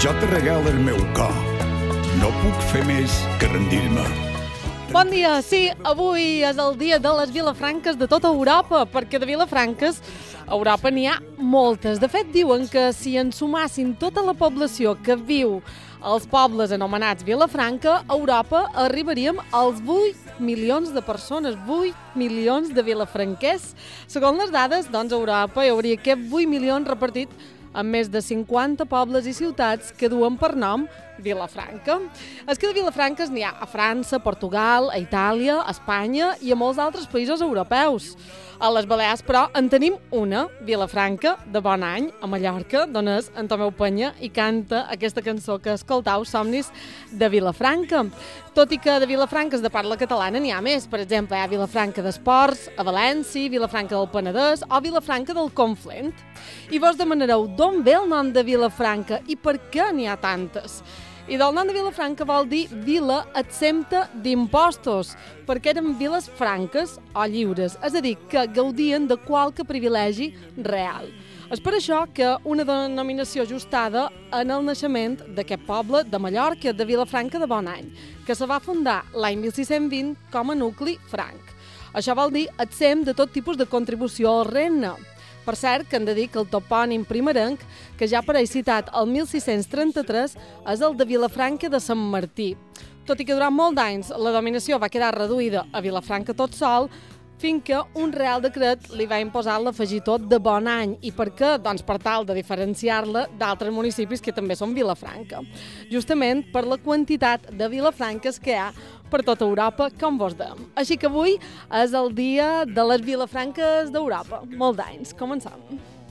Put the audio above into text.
Jo te regalo el meu cor. No puc fer més que rendir-me. Bon dia, sí, avui és el dia de les vilafranques de tota Europa, perquè de vilafranques a Europa n'hi ha moltes. De fet, diuen que si en sumassin tota la població que viu als pobles anomenats Vilafranca, a Europa arribaríem als 8 milions de persones, 8 milions de vilafranquers. Segons les dades, doncs a Europa hi hauria aquests 8 milions repartits amb més de 50 pobles i ciutats que duen per nom Vilafranca. És que de vilafranques n'hi ha a França, Portugal, a Itàlia, a Espanya i a molts altres països europeus. A les Balears, però, en tenim una, Vilafranca, de Bon Any, a Mallorca, d'on és en Tomeu Penya i canta aquesta cançó que escoltau, Somnis de Vilafranca. Tot i que de vilafranques de parla catalana n'hi ha més. Per exemple, hi ha Vilafranca d'Esports, a València, Vilafranca del Penedès o Vilafranca del Conflent. I vos demanareu d'on ve el nom de Vilafranca i per què n'hi ha tantes. I del nom de Vilafranca vol dir vila exempta d'impostos, perquè eren viles franques o lliures, és a dir, que gaudien de qualque privilegi real. És per això que una denominació ajustada en el naixement d'aquest poble de Mallorca, de Vilafranca de Bon Any, que se va fundar l'any 1620 com a nucli franc. Això vol dir exempt de tot tipus de contribució al regne. Per cert, que hem de dir que el topònim primerenc, que ja apareix citat al 1633, és el de Vilafranca de Sant Martí. Tot i que durant molt d'anys la dominació va quedar reduïda a Vilafranca tot sol, fins que un Real Decret li va imposar l'afegitó de Bon Any. I per què? Doncs per tal de diferenciar-la d'altres municipis que també són Vilafranca. Justament per la quantitat de vilafranques que hi ha per tota Europa, com vos dèiem. Així que avui és el dia de les vilafranques d'Europa. Molt d'anys. Començam.